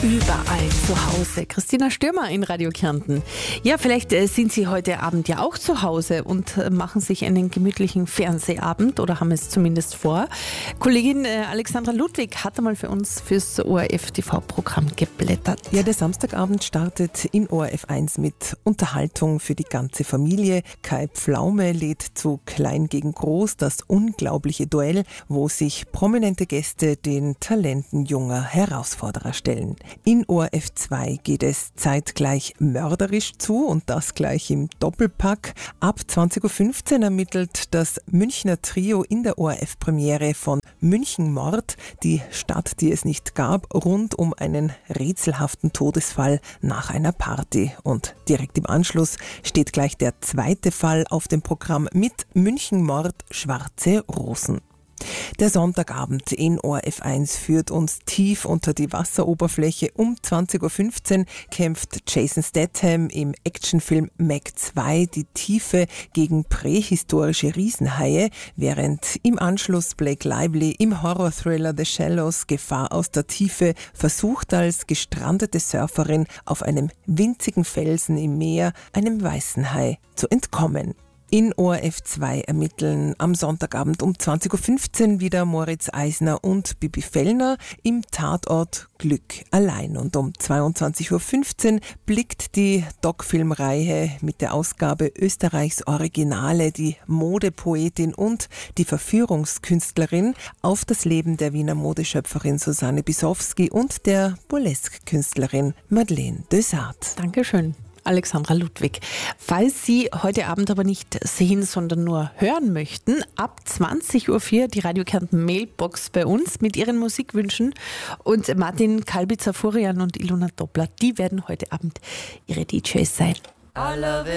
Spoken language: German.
Überall zu Hause. Christina Stürmer in Radio Kärnten. Ja, vielleicht sind Sie heute Abend ja auch zu Hause und machen sich einen gemütlichen Fernsehabend oder haben es zumindest vor. Kollegin Alexandra Ludwig hat einmal für uns fürs ORF-TV-Programm geblättert. Ja, der Samstagabend startet in ORF 1 mit Unterhaltung für die ganze Familie. Kai Pflaume lädt zu Klein gegen Groß, das unglaubliche Duell, wo sich prominente Gäste den Talenten junger Herausforderer stellen. In ORF 2 geht es zeitgleich mörderisch zu und das gleich im Doppelpack. Ab 20.15 Uhr ermittelt das Münchner Trio in der ORF-Premiere von München-Mord, die Stadt, die es nicht gab, rund um einen rätselhaften Todesfall nach einer Party. Und direkt im Anschluss steht gleich der zweite Fall auf dem Programm mit München-Mord Schwarze Rosen. Der Sonntagabend in ORF 1 führt uns tief unter die Wasseroberfläche. Um 20.15 Uhr kämpft Jason Statham im Actionfilm Mac 2 die Tiefe gegen prähistorische Riesenhaie, während im Anschluss Blake Lively im Horror-Thriller The Shallows Gefahr aus der Tiefe versucht, als gestrandete Surferin auf einem winzigen Felsen im Meer einem weißen Hai zu entkommen. In ORF 2 ermitteln am Sonntagabend um 20.15 Uhr wieder Moritz Eisner und Bibi Fellner im Tatort Glück allein. Und um 22.15 Uhr blickt die Doc-Filmreihe mit der Ausgabe Österreichs Originale, die Modepoetin und die Verführungskünstlerin, auf das Leben der Wiener Modeschöpferin Susanne Bisowski und der Burlesque-Künstlerin Madeleine Dösart. Dankeschön. Alexandra Ludwig. Falls Sie heute Abend aber nicht sehen, sondern nur hören möchten, ab 20.04 Uhr die Radio Kärnten Mailbox bei uns mit Ihren Musikwünschen. Und Martin Kalbitzer-Furian und Ilona Doppler, die werden heute Abend Ihre DJs sein.